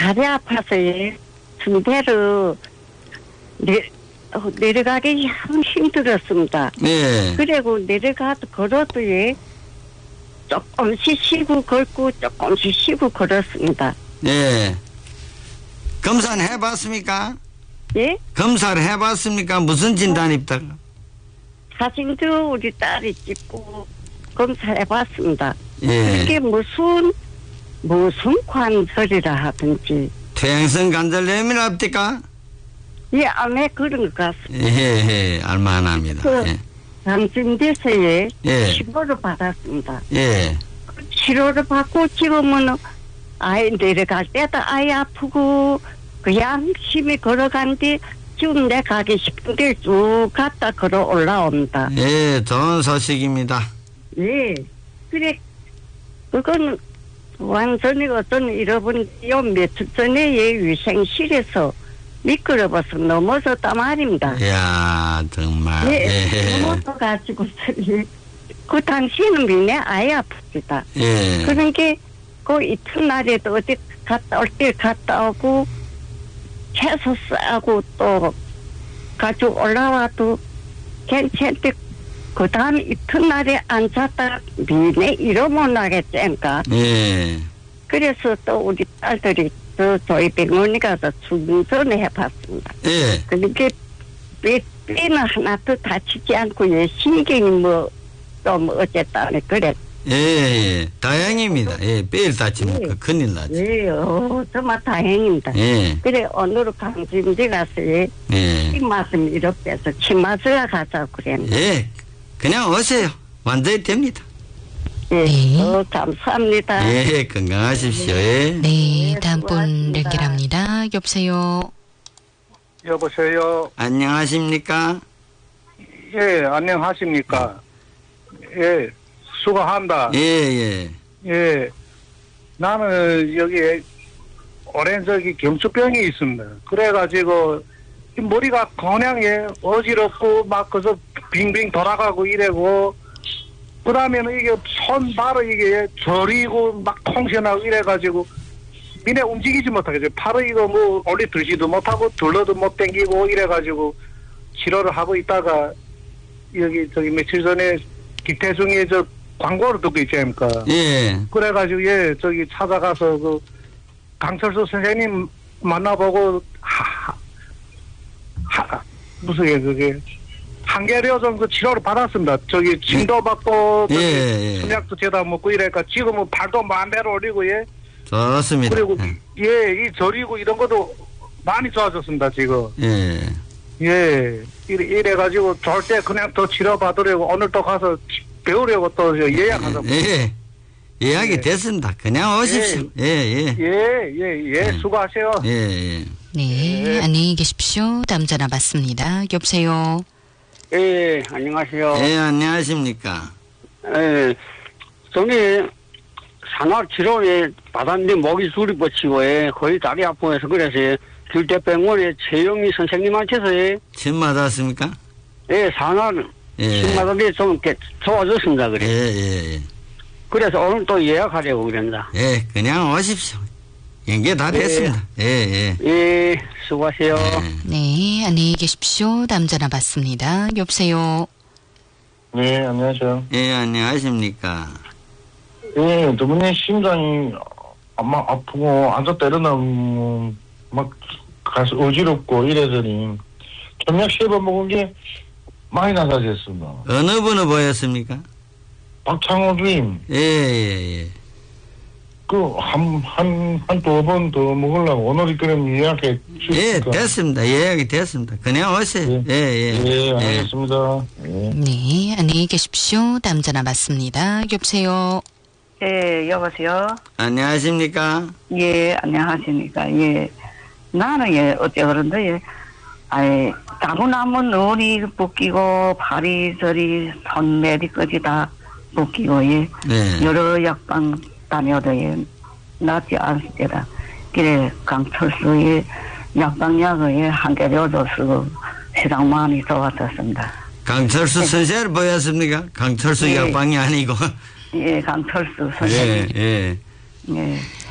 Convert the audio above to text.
다리 아파서 중대로 내려가기 참 힘들었습니다. 예. 그리고 내려가도 걸어도 조금씩 쉬고 걷고 조금씩 쉬고 걸었습니다. 예. 검사는 해봤습니까? 예? 검사를 해봤습니까? 무슨 진단입니까? 사진도 우리 딸이 찍고 검사해봤습니다. 예. 그게 무슨 관절이라 하든지. 퇴행성 관절염이랍니까? 예, 암에 그런 것 같습니다. 예, 알만합니다. 예. 당진대서에 예. 치료를 받았습니다. 예. 치료를 받고 지금은 아예 내려갈 때도 아예 아프고 그냥 심히 걸어간 뒤 지금 내 가기 싶은데 쭉 갔다 걸어 올라옵니다. 예, 좋은 소식입니다. 예. 그래, 그건 완전히 어떤 잃어버린 요 며칠 전에 위생실에서 미끄러워서 넘어졌단 말입니다. 이야, 정말. 예. 넘어져가지고 그 당시에는 미네 아예 아픕니다. 예. 그런 게 그 이튿날에도 어디 갔다 올 때 갔다 오고 채소 싸고 또 가지고 올라와도 괜찮대. 그 다음 이튿날에 앉았다 미네 일어못 나겠지니까. 예. 그래서 또 우리 딸들이 또 저희 병원에 가서 출근전을 해봤습니다. 예. 그렇게 뼈는 하나도 다치지 않고 신경이 좀 어쨌다네 그래. 예. 다행입니다. 예. 뼈를 다치면 예. 큰일 나죠. 예, 정말 다행입니다. 예. 그래 오늘 강진지 가서 예. 이 말씀 이렇게 해서 침 맞으러 가자고 그랬는데. 예. 그냥 오세요. 완전히 됩니다. 예, 네. 감사합니다. 예. 건강하십시오. 예. 네, 다음 분 연결합니다. 여보세요. 여보세요. 안녕하십니까? 예, 안녕하십니까. 예, 수고한다. 예. 예, 나는 여기 오랜 경추병이 있습니다. 그래가지고 이 머리가 그냥 어지럽고 막 그래서 빙빙 돌아가고 이래고 그러면 이게 손 발을 이게 저리고 막 통신하고 이래가지고 미네 움직이지 못하겠죠. 팔을 이거 올리 들지도 못하고 둘러도 못 당기고 이래가지고 치료를 하고 있다가 여기 며칠 전에 김태중의 광고를 듣고 있지 않습니까? 예. 그래가지고 찾아가서 그 강철수 선생님 만나보고 무슨 그게 한계려전 그 치료를 받았습니다. 진도 받고 예. 순약도 제다 먹고 이래니까 지금은 발도 마음대로 올리고 좋습니다. 그리고 이 저리고 이런 것도 많이 좋아졌습니다 지금. 예. 이래가지고 좋을 때 그냥 더 치료 받으려고 오늘 또 가서 배우려고 또 예약하서. 예. 예약이 됐습니다. 그냥 오십시오. 예. 수고하세요. 예. 네, 안녕히 계십시오. 다음 전화 받습니다. 여보세요. 예, 안녕하세요. 예, 안녕하십니까. 예, 저는 산화치료에 받았는데 목이 술이 뻗치고 거의 다리 아프면서 그래서 길대병원에 최영미 선생님한테서 침 맞았습니까? 예, 침 맞았는데 좀 좋아졌습니다. 그래. 예. 그래서 오늘 또 예약하려고 그랬다. 예, 그냥 오십시오. 연계 다 됐습니다. 예. 수고하세요. 네, 안녕히 계십시오. 다음 전화 받습니다. 여보세요. 네, 안녕하세요. 예, 안녕하십니까. 예, 저번에 심장이 막 아프고 앉았다 일어나면 막 가서 어지럽고 이래더니 점약 3번 먹은 게 많이 나아졌습니다. 어느 분을 보였습니까? 박창호 주임. 예. 한2번 더 먹으려고 오늘 그럼 예약해 주실까? 예, 됐습니다. 예약이 됐습니다. 그냥 오세요. 예. 알겠습니다. 네, 안녕히 계십시오. 다음 전화 받습니다. 여보세요. 예, 여보세요. 안녕하십니까? 예, 안녕하십니까. 예. 나는 어째 그런데 자고 나면 눈이 붓기고 발이 저리 손매리까지 다 붓기고 여러 약방 다녀도 낫지 않습니다. 그래 강철수의 약방약을 한 개를 줘서 시장 많이 좋았었습니다. 강철수 선생을 보였습니까? 강철수 약방이 아니고. 예, 강철수 선생님. 예.